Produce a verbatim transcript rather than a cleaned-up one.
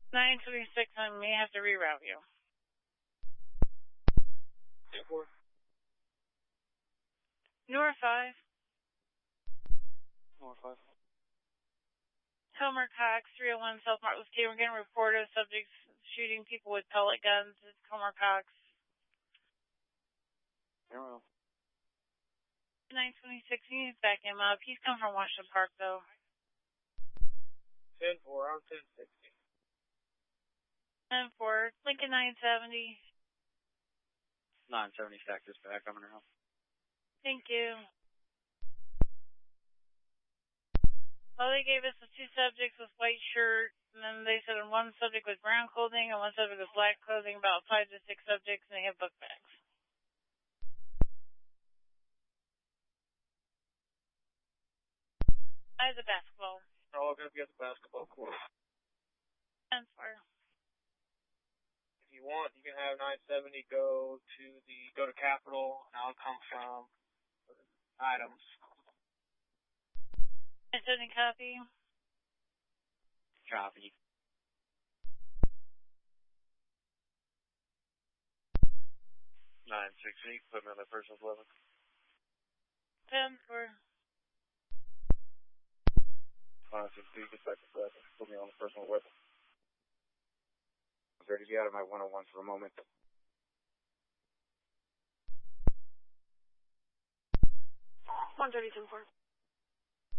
nine twenty-six, I may have to reroute you. ten four. Nora five. Nora five. Homer Cox, three oh one South Martin Luther King. We're getting a report of subjects shooting people with pellet guns. It's Homer Cox. Arrow. nine twenty-six, he needs to back him up. He's come from Washington Park, though. ten four, I'm ten sixty. ten four, Lincoln nine seventy. nine seventy stack this back, coming around. Thank you. All they gave us was two subjects with white shirt, and then they said one subject with brown clothing and one subject with black clothing, about five to six subjects, and they have book bags. I have the basketball. They're all going to be at the basketball court. ten four. If you want, you can have nine seventy go to the go to Capitol, and I'll come from items. nine seventy copy. Copy. nine sixty, put me on the person's eleven. ten four. nine sixty, get back to seven. Put me on the personal weapon. I was ready to be out of my one oh one for a moment. one thirty, ten four.